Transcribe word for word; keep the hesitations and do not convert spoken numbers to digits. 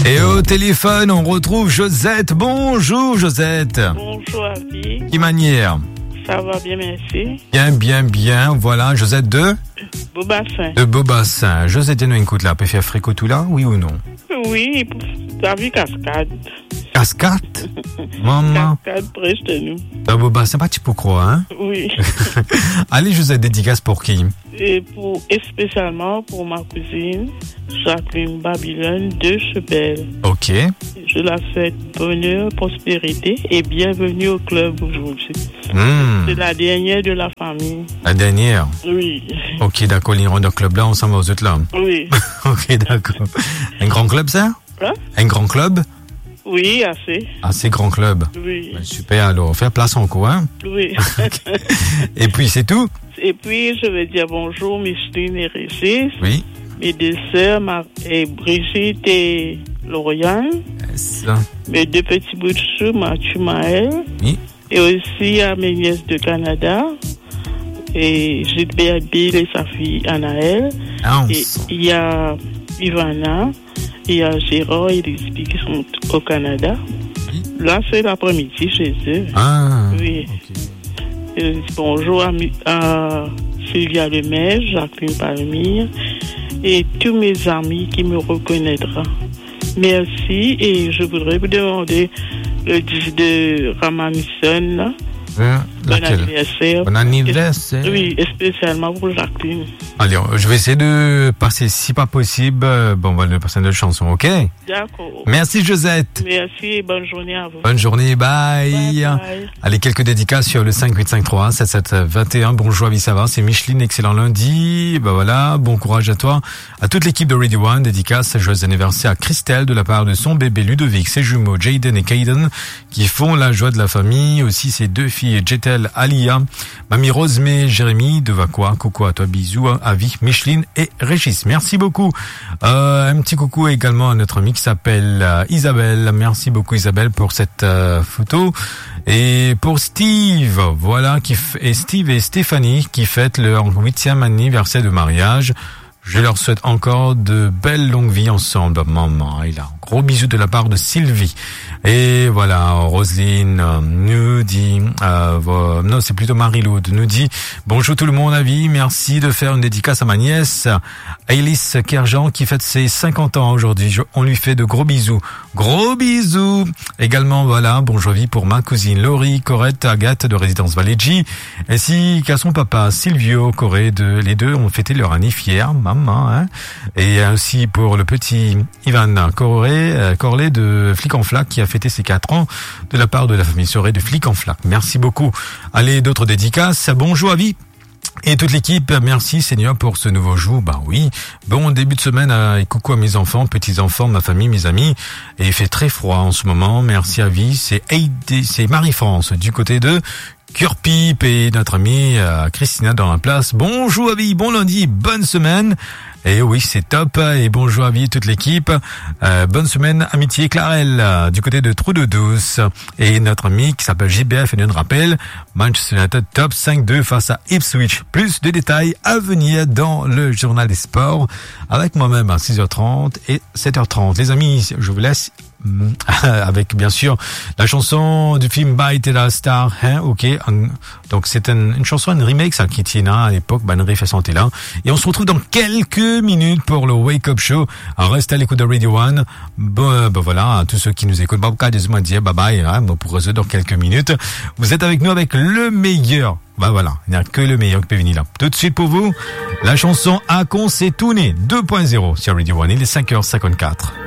Et au téléphone, on retrouve Josette. Bonjour Josette. Bonjour Avi. Qui manière? Ça va bien, merci. Bien, bien, bien. Voilà, Josette de Beaubassin. De Beaubassin. Josette, nous écoute là. Peut faire fréco tout là, oui ou non? Oui, t'as vu Cascade. Cascade? Maman. Cascade près de nous. De Beaubassin, pas tu peux croire, hein? Oui. Allez, Josette, dédicace pour qui? Et, pour, et spécialement pour ma cousine, Jacqueline Babylone de Chebel. Ok. Je la souhaite bonheur, prospérité et bienvenue au club aujourd'hui. Mmh. C'est la dernière de la famille. La dernière? Oui. Ok, d'accord, l'Iran de club là, on s'en va aux autres là. Oui. Ok, d'accord. Un grand club, ça? Hein? Un grand club? Oui, assez. Assez grand club. Oui. Ben, super, alors, faire place en quoi, hein? Oui. Et puis, c'est tout? Et puis, je vais dire bonjour, Micheline et Régis. Oui. Mes deux sœurs, Mar- et Brigitte et Lauriane. Yes. Mes deux petits bouts de chou, Mathieu Maël. Oui. Et aussi à mes nièces de Canada. Et Gilbert Bill et sa fille Anaël. Ah, on Et sent. il y a Ivana, il y a Gérard et Lisby qui sont au Canada. Oui. Là, c'est l'après-midi chez eux. Ah. Oui. Ok. Et bonjour à, Mi- à Sylvia Lemay, Jacqueline Palmire et tous mes amis qui me reconnaîtront. Merci et je voudrais vous demander le disque de Ramanisson, là. Euh, Bon laquelle? anniversaire. Bon anniversaire. Oui, et spécialement pour Jacqueline. Allez, je vais essayer de passer, si pas possible, euh, bon, on va le passer une autre chanson, ok? D'accord. Merci Josette. Merci et bonne journée à vous. Bonne journée, bye. Bye bye. Allez, quelques dédicaces sur le cinq huit cinq trois sept sept deux un. Bonjour, Avis, ça va? C'est Micheline, excellent lundi. Bah voilà, bon courage à toi. À toute l'équipe de Radio One, dédicace, joyeux anniversaire à Christelle de la part de son bébé Ludovic, ses jumeaux Jaden et Kaiden, qui font la joie de la famille. Aussi ses deux filles, Jetel, Alia, mamie Rosemée, Jérémy, de Vacois. Coucou à toi, bisous, Avis, Micheline et Régis. Merci beaucoup. Euh, un petit coucou également à notre amie qui s'appelle euh, Isabelle. Merci beaucoup Isabelle pour cette euh, photo. Et pour Steve, voilà, qui f- et Steve et Stéphanie qui fêtent leur huitième anniversaire de mariage. Je leur souhaite encore de belles longues vies ensemble, maman. Il a un gros bisou de la part de Sylvie. Et voilà, Roselyne euh, nous dit, euh, vo- non, c'est plutôt Marie-Laude, nous dit, bonjour tout le monde, avis, merci de faire une dédicace à ma nièce, Alice Kerjan, qui fête ses cinquante ans aujourd'hui. Je- on lui fait de gros bisous. Gros bisous! Également, voilà, bonjour vie pour ma cousine Laurie, Corette, Agathe de Résidence Valégie, ainsi qu'à son papa Silvio, Corée, de, les deux ont fêté leur anniversaire hier, maman, hein. Et aussi pour le petit Ivan Corée, euh, Corley de Flic en Flac, qui a fêté ses quatre ans de la part de la famille Soré de Flic en Flac. Merci beaucoup. Allez, d'autres dédicaces. Bonjour Avis. Et toute l'équipe, merci Seigneur pour ce nouveau jour. Bah oui, bon début de semaine euh, et coucou à mes enfants, petits-enfants, ma famille, mes amis. Et il fait très froid en ce moment. Merci à vie. C'est Heidi, c'est Marie-France du côté de Curpipe et notre amie euh, Christina dans la place. Bonjour Avis, bon lundi, bonne semaine. Et oui, c'est top. Et bonjour à vie, toute l'équipe. Euh, bonne semaine, amitié Clarel, euh, du côté de Trou de Douce. Et notre ami qui s'appelle J B F et nous rappelle, Manchester United top cinq deux face à Ipswich. Plus de détails à venir dans le journal des sports avec moi-même à six heures trente et sept heures trente. Les amis, je vous laisse avec bien sûr la chanson du film By Taylor Star, hein, ok. Donc c'est une, une chanson, une remake, ça, qui tient à l'époque, ben, une santé là. Et on se retrouve dans quelques minutes pour le Wake Up Show. Alors, restez à l'écoute de Radio One. Bon, ben voilà, tous ceux qui nous écoutent, bah, bah, dis-moi, dire bye bye, hein, bon, pour eux dans quelques minutes. Vous êtes avec nous avec le meilleur. Bah voilà, il n'y a que le meilleur qui peut venir là. Tout de suite pour vous, la chanson Akon s'est tourné deux point zéro sur Radio One. Il est cinq heures cinquante-quatre.